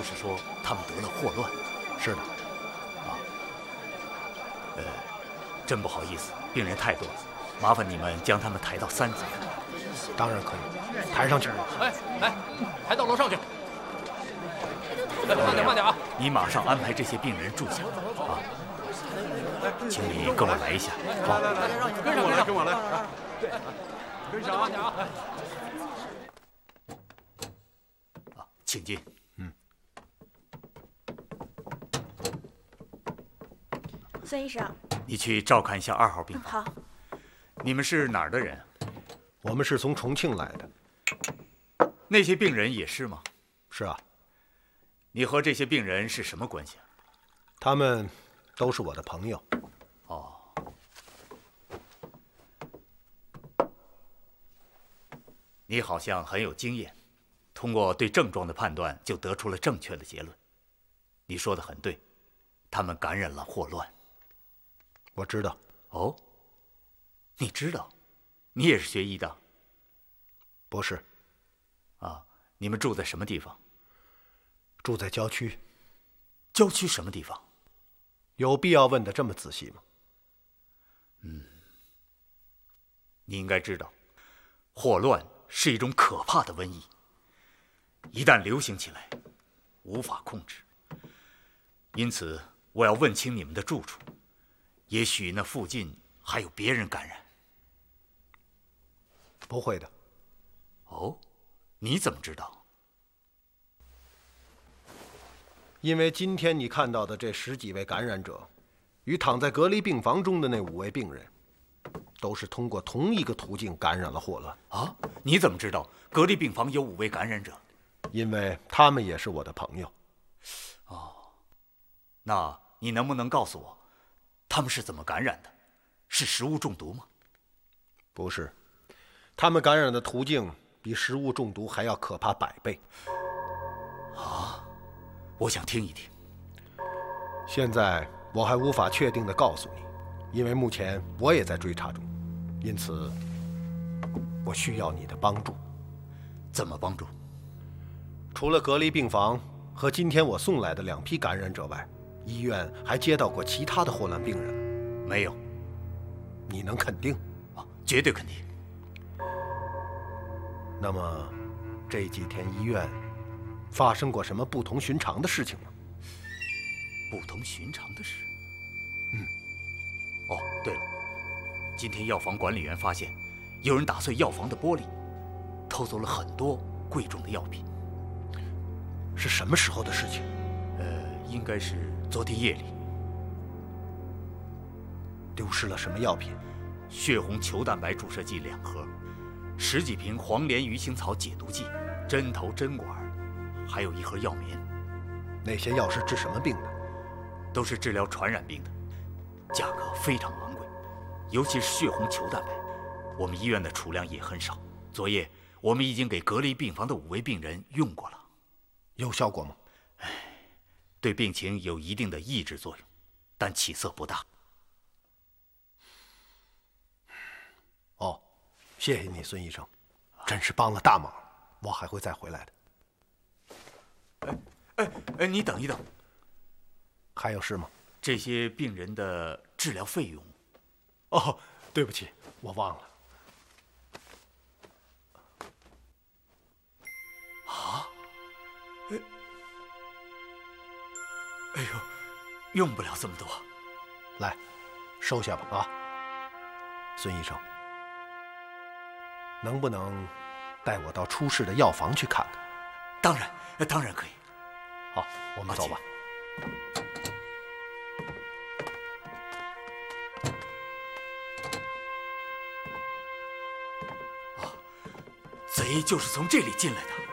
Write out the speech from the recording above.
士说他们得了霍乱。 是的。 真不好意思，病人太多了，麻烦你们将他们抬到3级。 当然可以，抬上去。 来，抬到楼上去。慢点啊！ 你马上安排这些病人住下啊！请你跟我来一下。好， 跟我来。跟上，慢点啊！ 请进。 孙医生， 你去照看一下2号病房。 好。 你们是哪儿的人？ 我们是从重庆来的。 那些病人也是吗？ 是啊。 你和这些病人是什么关系啊？ 他们都是我的朋友。 哦。你好像很有经验，通过对症状的判断就得出了正确的结论。你说的很对，他们感染了霍乱。 我知道。 哦，你知道？你也是学医的？ 不是。 啊，你们住在什么地方？ 住在郊区。 郊区什么地方？ 有必要问得这么仔细吗？ 你应该知道，霍乱是一种可怕的瘟疫，一旦流行起来，无法控制。因此，我要问清你们的住处，也许那附近还有别人感染。 不会的。 哦，你怎么知道？ 因为今天你看到的这10几位感染者，与躺在隔离病房中的那5位病人，都是通过同一个途径感染了霍乱。 啊？你怎么知道隔离病房有5位感染者？ 因为他们也是我的朋友。 哦，那你能不能告诉我，他们是怎么感染的？是食物中毒吗？ 不是，他们感染的途径比食物中毒还要可怕100倍。 啊？我想听一听。 现在我还无法确定地告诉你，因为目前我也在追查中，因此我需要你的帮助。 怎么帮助？ 除了隔离病房和今天我送来的2批感染者外，医院还接到过其他的霍乱病人？ 没有。 你能肯定？ 绝对肯定。 那么这几天医院发生过什么不同寻常的事情吗？ 不同寻常的事？哦，对了，今天药房管理员发现，有人打碎药房的玻璃，偷走了很多贵重的药品。 是什么时候的事情？ 应该是昨天夜里。 丢失了什么药品？ 血红球蛋白注射剂2盒，10几瓶黄连鱼腥草解毒剂，针头、针管，还有1盒药棉。 那些药是治什么病的？ 都是治疗传染病的，价格非常昂贵，尤其是血红球蛋白，我们医院的储量也很少。昨夜我们已经给隔离病房的5位病人用过了。 有效果吗？ 对病情有一定的抑制作用，但起色不大。 哦，谢谢你，孙医生，真是帮了大忙，我还会再回来的。你等一等。 还有事吗？ 这些病人的治疗费用。 哦，对不起，我忘了。 啊？哎呦，用不了这么多。 来，收下吧啊，孙医生，能不能带我到出事的药房去看看？ 当然可以。 好，我们走吧。 贼就是从这里进来的。